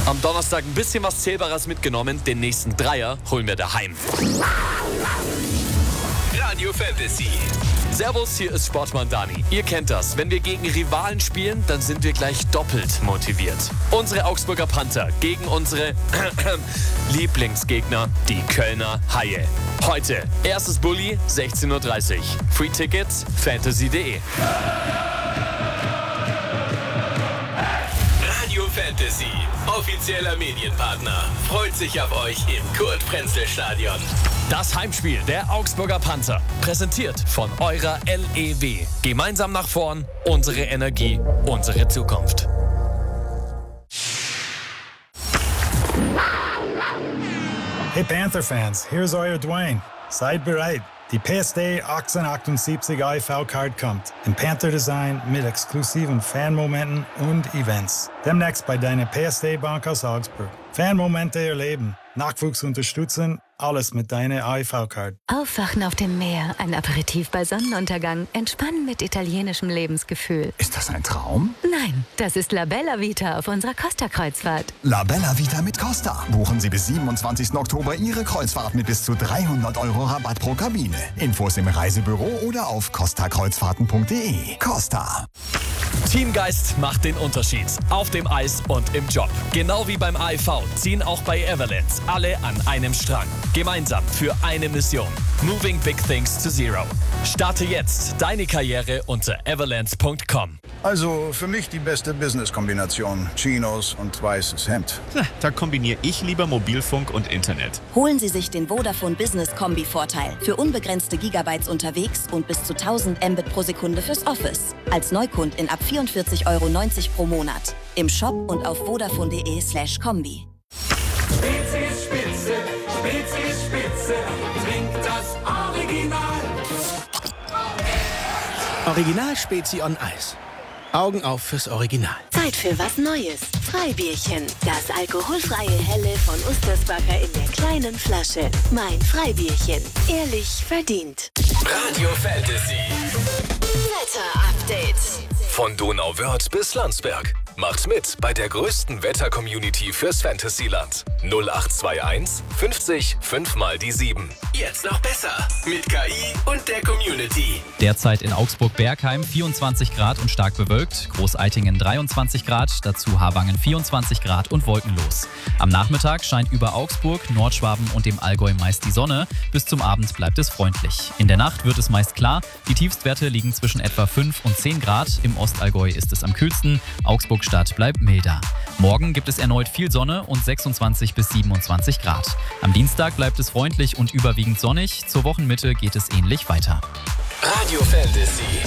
Am Donnerstag ein bisschen was Zählbares mitgenommen. Den nächsten Dreier holen wir daheim. Radio Fantasy. Servus, hier ist Sportmann Dani. Ihr kennt das. Wenn wir gegen Rivalen spielen, dann sind wir gleich doppelt motiviert. Unsere Augsburger Panther gegen unsere Lieblingsgegner, die Kölner Haie. Heute, erstes Bulli, 16:30 Uhr. Free Tickets, fantasy.de. Radio Fantasy, offizieller Medienpartner, freut sich auf euch im Kurt-Prenzel-Stadion. Das Heimspiel der Augsburger Panther, präsentiert von eurer LEW. Gemeinsam nach vorn, unsere Energie, unsere Zukunft. Hey Panther-Fans, here's euer Dwayne. Seid bereit. Die PSD 1878 IV-Card kommt. Im Panther-Design mit exklusiven Fanmomenten und Events. Demnächst bei deiner PSD-Bank aus Augsburg. Fanmomente erleben, Nachwuchs unterstützen, alles mit deiner IV-Card. Aufwachen auf dem Meer, ein Aperitif bei Sonnenuntergang, entspannen mit italienischem Lebensgefühl. Ist das ein Traum? Nein, das ist La Bella Vita auf unserer Costa-Kreuzfahrt. La Bella Vita mit Costa. Buchen Sie bis 27. Oktober Ihre Kreuzfahrt mit bis zu 300 € Rabatt pro Kabine. Infos im Reisebüro oder auf costakreuzfahrten.de. Costa. Teamgeist macht den Unterschied. Auf dem Eis und im Job. Genau wie beim AIV ziehen auch bei Everlands alle an einem Strang. Gemeinsam für eine Mission. Moving Big Things to Zero. Starte jetzt deine Karriere unter everlands.com. Also für mich die beste Business-Kombination. Chinos und weißes Hemd. Da kombiniere ich lieber Mobilfunk und Internet. Holen Sie sich den Vodafone Business Kombi-Vorteil. Für unbegrenzte Gigabytes unterwegs und bis zu 1000 Mbit pro Sekunde fürs Office. Als Neukundin ab 44,90 € pro Monat. Im Shop und auf vodafone.de/kombi. Spezi ist spitze, Spezi ist spitze, trink das Original. Original Spezi on Eis. Augen auf fürs Original. Zeit für was Neues. Freibierchen. Das alkoholfreie Helle von Ustersbacher in der kleinen Flasche. Mein Freibierchen. Ehrlich verdient. Radio Fantasy. Wetter-Update. Von Donauwörth bis Landsberg. Macht mit bei der größten Wetter-Community fürs Fantasyland. 0821 50 5 mal die 7. Jetzt noch besser mit KI und der Community. Derzeit in Augsburg-Bergheim 24 Grad und stark bewölkt, Großeitingen 23 Grad, dazu Havangen 24 Grad und wolkenlos. Am Nachmittag scheint über Augsburg, Nordschwaben und dem Allgäu meist die Sonne. Bis zum Abend bleibt es freundlich. In der Nacht wird es meist klar. Die Tiefstwerte liegen zwischen etwa 5 und 10 Grad. Im Ostallgäu ist es am kühlsten. Augsburg-Stadt bleibt milder. Morgen gibt es erneut viel Sonne und 26 bis 27 Grad. Am Dienstag bleibt es freundlich und überwiegend sonnig. Zur Wochenmitte geht es ähnlich weiter. Radio Fantasy.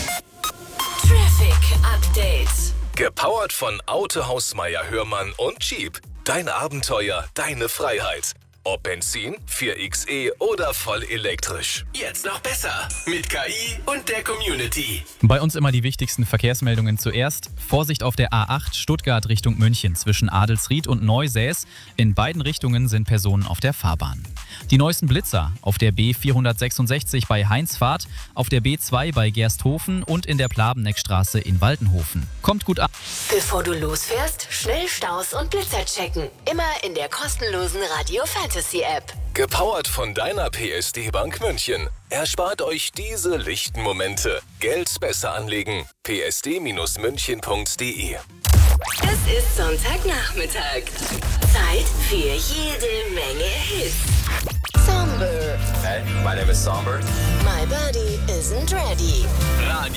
Traffic Update. Gepowert von Autohaus Meier Hörmann und Jeep. Dein Abenteuer, deine Freiheit. Ob Benzin, 4xe oder voll elektrisch. Jetzt noch besser mit KI und der Community. Bei uns immer die wichtigsten Verkehrsmeldungen zuerst. Vorsicht auf der A8 Stuttgart Richtung München zwischen Adelsried und Neusäß. In beiden Richtungen sind Personen auf der Fahrbahn. Die neuesten Blitzer auf der B466 bei Heinzfahrt, auf der B2 bei Gersthofen und in der Plabeneckstraße in Waldenhofen. Kommt gut an. Bevor du losfährst, schnell Staus und Blitzer checken. Immer in der kostenlosen Radio Fantasy App. Gepowert von deiner PSD-Bank München. Erspart euch diese lichten Momente. Geld besser anlegen. psd-münchen.de. Es ist Sonntagnachmittag. Zeit für jede Menge Hits. Somber. Hey, my name is Somber. My body isn't ready.